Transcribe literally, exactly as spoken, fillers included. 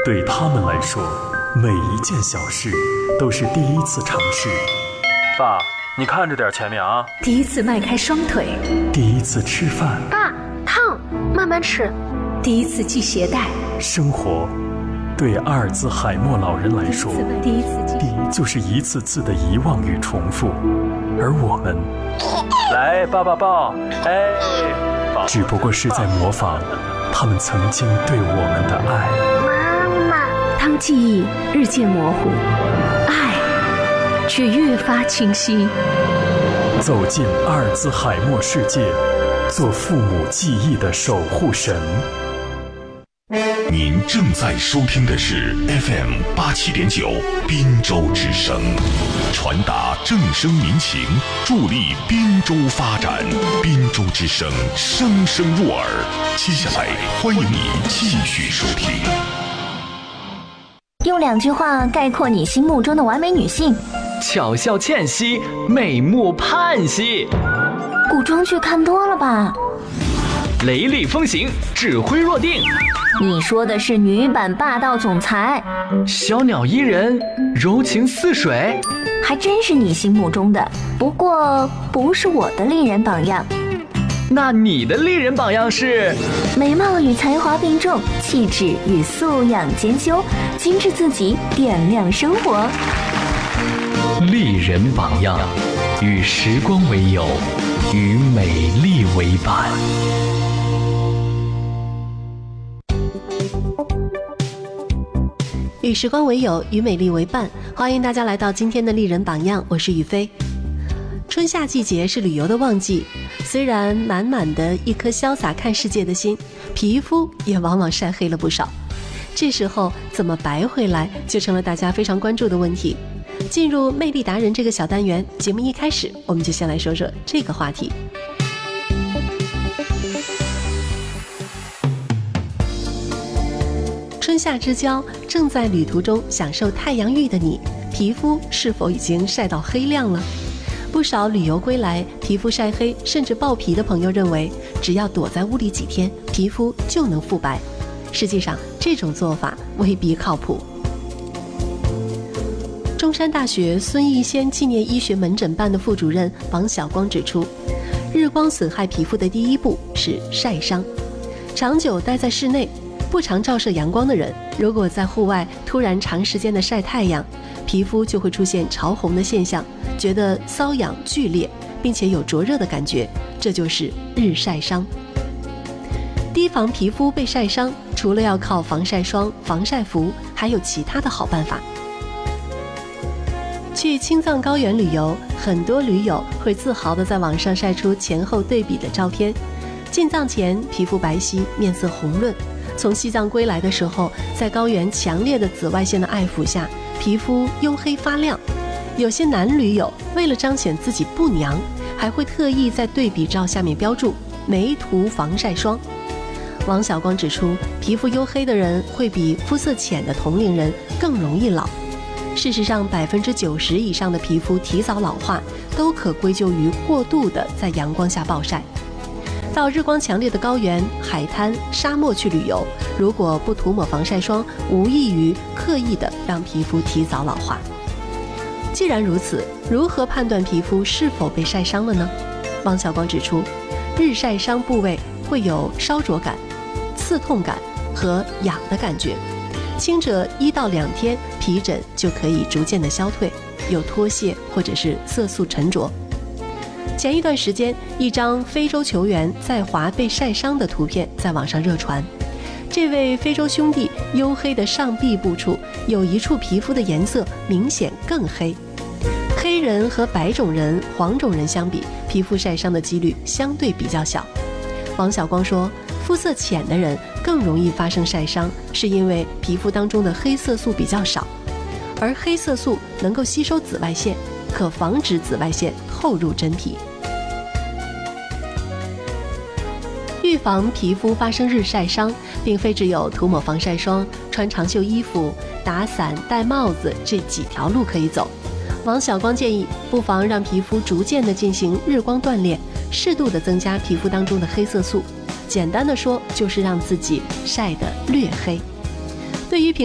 对他们来说，每一件小事都是第一次尝试。 爸，你看着点前面啊！ 第一次迈开双腿， 第一次吃饭， 爸，烫，慢慢吃。 第一次系鞋带。 生活对阿尔兹海默老人来说， 第一次第一就是一次次的遗忘与重复，而我们， 来抱抱抱，哎， 只不过是在模仿他们曾经对我们的爱。 妈妈， 当记忆日渐模糊，爱却越发清晰。 走进阿尔兹海默世界，做父母记忆的守护神。 您正在收听的是 F M 八七点九滨州之声，传达正声民情，助力滨州发展。滨州之声，声声入耳。接下来，欢迎你继续收听。 用两句话概括你心目中的完美女性： 巧笑倩兮，美目盼兮。 古装剧看多了吧？ 雷厉风行，指挥若定。 你说的是女版霸道总裁。 小鸟依人，柔情似水。 还真是你心目中的，不过不是我的丽人榜样。 那你的丽人榜样是？ 美貌与才华并重，气质与素养兼修，精致自己，点亮生活。 丽人榜样，与时光为友，与美丽为伴。 与时光为友，与美丽为伴，欢迎大家来到今天的丽人榜样，我是雨飞。春夏季节是旅游的旺季，虽然满满的一颗潇洒看世界的心，皮肤也往往晒黑了不少。这时候怎么白回来，就成了大家非常关注的问题。进入魅力达人这个小单元，节目一开始我们就先来说说这个话题。春夏之交，正在旅途中享受太阳浴的你，皮肤是否已经晒到黑亮了？不少旅游归来皮肤晒黑甚至爆皮的朋友认为，只要躲在屋里几天，皮肤就能复白。实际上，这种做法未必靠谱。中山大学孙逸仙纪念医学门诊办的副主任王晓光指出，日光损害皮肤的第一步是晒伤。长久待在室内，不常照射阳光的人，如果在户外突然长时间的晒太阳，皮肤就会出现潮红的现象，觉得瘙痒剧烈，并且有灼热的感觉，这就是日晒伤。提防皮肤被晒伤，除了要靠防晒霜、防晒服，还有其他的好办法。去青藏高原旅游，很多驴友会自豪地在网上晒出前后对比的照片。进藏前皮肤白皙，面色红润，从西藏归来的时候，在高原强烈的紫外线的爱抚下，皮肤黝黑发亮。有些男驴友为了彰显自己不娘，还会特意在对比照下面标注没涂防晒霜。王晓光指出，皮肤黝黑的人会比肤色浅的同龄人更容易老。事实上，百分之九十以上的皮肤提早老化，都可归咎于过度的在阳光下暴晒。到日光强烈的高原、海滩、沙漠去旅游，如果不涂抹防晒霜，无异于刻意的让皮肤提早老化。既然如此，如何判断皮肤是否被晒伤了呢？王晓光指出，日晒伤部位会有烧灼感、刺痛感和痒的感觉，轻者一到两天，皮疹就可以逐渐的消退，有脱屑或者是色素沉着。前一段时间，一张非洲球员在华被晒伤的图片在网上热传。这位非洲兄弟黝黑的上臂部处有一处皮肤的颜色明显更黑。黑人和白种人、黄种人相比，皮肤晒伤的几率相对比较小。王晓光说，肤色浅的人更容易发生晒伤，是因为皮肤当中的黑色素比较少，而黑色素能够吸收紫外线，可防止紫外线透入真皮。预防皮肤发生日晒伤，并非只有涂抹防晒霜、穿长袖衣服、打伞、戴帽子这几条路可以走。王晓光建议，不妨让皮肤逐渐地进行日光锻炼，适度地增加皮肤当中的黑色素。简单的说，就是让自己晒得略黑。对于平